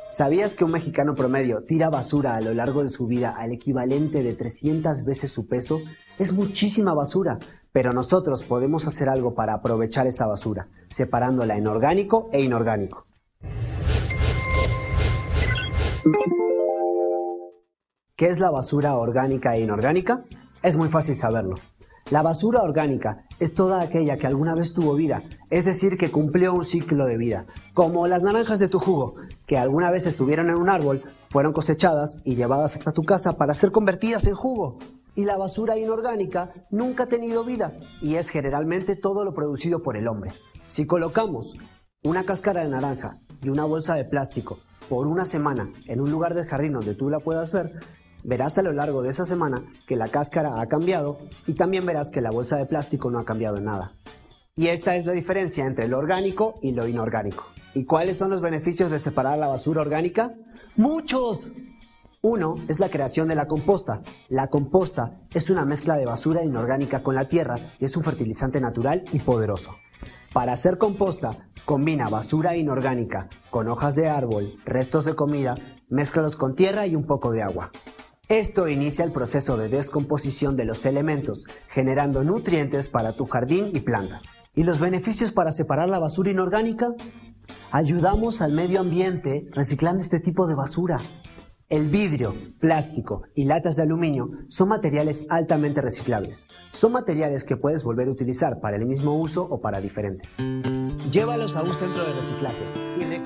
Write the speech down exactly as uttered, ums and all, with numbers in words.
¿Sabías que un mexicano promedio tira basura a lo largo de su vida al equivalente de trescientas veces su peso? Es muchísima basura, pero nosotros podemos hacer algo para aprovechar esa basura, separándola en orgánico e inorgánico. ¿Qué es la basura orgánica e inorgánica? Es muy fácil saberlo. La basura orgánica es toda aquella que alguna vez tuvo vida, es decir, que cumplió un ciclo de vida, como las naranjas de tu jugo, que alguna vez estuvieron en un árbol, fueron cosechadas y llevadas hasta tu casa para ser convertidas en jugo. Y la basura inorgánica nunca ha tenido vida y es generalmente todo lo producido por el hombre. Si colocamos una cáscara de naranja y una bolsa de plástico por una semana en un lugar del jardín donde tú la puedas ver, verás a lo largo de esa semana que la cáscara ha cambiado y también verás que la bolsa de plástico no ha cambiado en nada. Y esta es la diferencia entre lo orgánico y lo inorgánico. ¿Y cuáles son los beneficios de separar la basura orgánica? ¡Muchos! Uno es la creación de la composta. La composta es una mezcla de basura inorgánica con la tierra y es un fertilizante natural y poderoso. Para hacer composta, combina basura inorgánica con hojas de árbol, restos de comida, mézclalos con tierra y un poco de agua. Esto inicia el proceso de descomposición de los elementos, generando nutrientes para tu jardín y plantas. ¿Y los beneficios para separar la basura inorgánica? Ayudamos al medio ambiente reciclando este tipo de basura. El vidrio, plástico y latas de aluminio son materiales altamente reciclables. Son materiales que puedes volver a utilizar para el mismo uso o para diferentes. Llévalos a un centro de reciclaje y